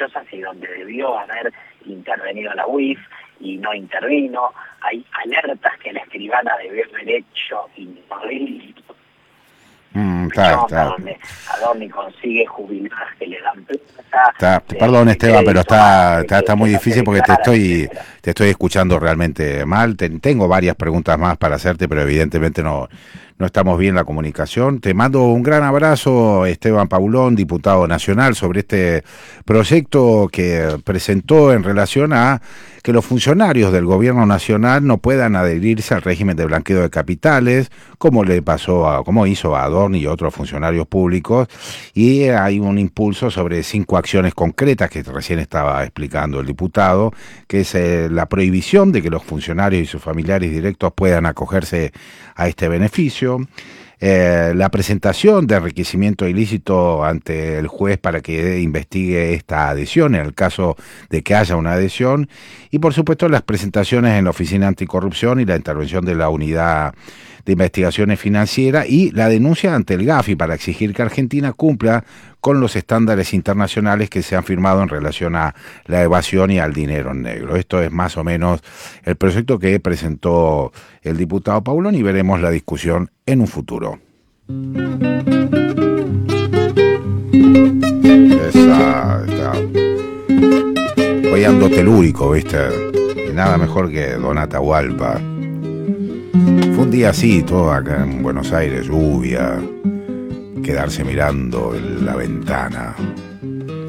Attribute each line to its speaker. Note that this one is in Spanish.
Speaker 1: sospechosas y donde debió haber intervenido la UIF y no intervino. Hay alertas que la escribana debió haber hecho y no hizo. Donde consigue jubiladas que le dan plata.
Speaker 2: Perdón, Esteban, pero está muy difícil porque te estoy escuchando realmente mal. Tengo varias preguntas más para hacerte, pero evidentemente no estamos bien en la comunicación. Te mando un gran abrazo, Esteban Paulón, diputado nacional, sobre este proyecto que presentó en relación a que los funcionarios del gobierno nacional no puedan adherirse al régimen de blanqueo de capitales, como hizo a Adorni y otros funcionarios públicos, y hay un impulso sobre 5 acciones concretas que recién estaba explicando el diputado, que es la prohibición de que los funcionarios y sus familiares directos puedan acogerse a este beneficio, la presentación de enriquecimiento ilícito ante el juez para que investigue esta adhesión en el caso de que haya una adhesión, y por supuesto las presentaciones en la Oficina Anticorrupción y la intervención de la Unidad de Investigaciones Financieras y la denuncia ante el GAFI para exigir que Argentina cumpla con los estándares internacionales que se han firmado en relación a la evasión y al dinero en negro. Esto es más o menos el proyecto que presentó el diputado Paulón y veremos la discusión en un futuro. Hoy ando telúrico, ¿viste? Y nada mejor que Don Atahualpa. Fue un día así, todo acá en Buenos Aires, lluvia, quedarse mirando en la ventana.